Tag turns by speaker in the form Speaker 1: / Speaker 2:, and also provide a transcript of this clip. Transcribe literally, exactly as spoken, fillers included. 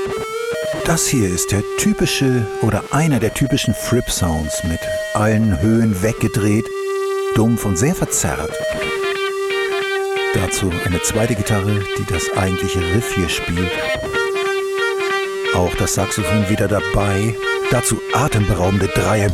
Speaker 1: Das hier ist der typische oder einer der typischen Fripp-Sounds mit allen Höhen weggedreht, dumpf und sehr verzerrt. Dazu eine zweite Gitarre, die das eigentliche Riff hier spielt. Auch das Saxophon wieder dabei. Dazu atemberaubende Dreier